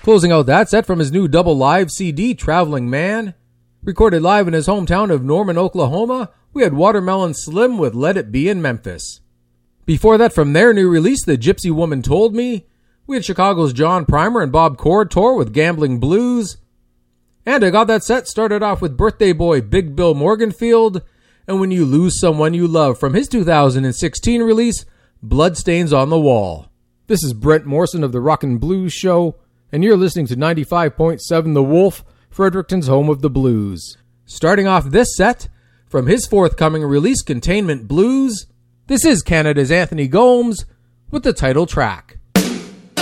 Closing out that set from his new double live CD, Traveling Man. Recorded live in his hometown of Norman, Oklahoma, we had Watermelon Slim with Let It Be in Memphis. Before that, from their new release, The Gypsy Woman Told Me, we had Chicago's John Primer and Bob Corritore with Gambling Blues. And I got that set started off with birthday boy Big Bill Morganfield, and When You Lose Someone You Love from his 2016 release, Bloodstains on the Wall. This is Brent Morrison of the Rockin' Blues Show, and you're listening to 95.7 The Wolf, Fredericton's home of the blues. Starting off this set, from his forthcoming release, Containment Blues, this is Canada's Anthony Gomes with the title track.